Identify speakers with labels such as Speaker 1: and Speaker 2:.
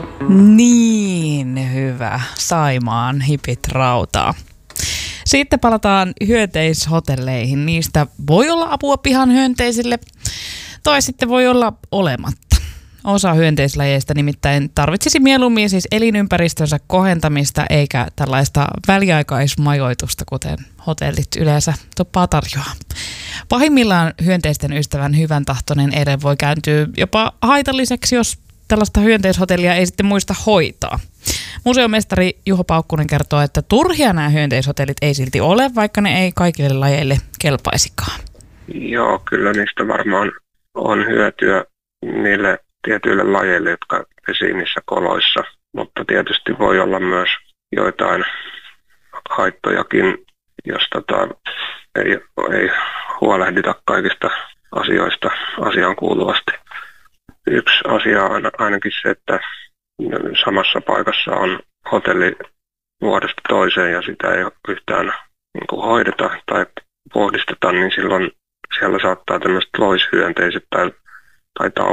Speaker 1: Niin hyvä. Saimaan hipit rautaa. Sitten palataan hyönteishotelleihin. Niistä voi olla apua pihan hyönteisille, tai sitten voi olla olematta. Osa hyönteislajeista nimittäin tarvitsisi mieluummin siis elinympäristönsä kohentamista eikä tällaista väliaikaismajoitusta, kuten hotellit yleensä tuppaa tarjoaa. Pahimmillaan hyönteisten ystävän hyvän tahtoinen ele voi kääntyä jopa haitalliseksi, jos tällaista hyönteishotellia ei sitten muista hoitaa. Museomestari Juho Paukkunen kertoo, että turhia nämä hyönteishotellit ei silti ole, vaikka ne ei kaikille lajeille kelpaisikaan.
Speaker 2: Joo, kyllä niistä varmaan on hyötyä niille tietyille lajeille, jotka pesii niissä koloissa, mutta tietysti voi olla myös joitain haittojakin, jos ei huolehdita kaikista asioista asiaan kuuluvasti. Yksi asia on ainakin se, että samassa paikassa on hotelli vuodesta toiseen ja sitä ei yhtään hoideta tai puhdisteta, niin silloin siellä saattaa tämmöiset loishyönteiset tai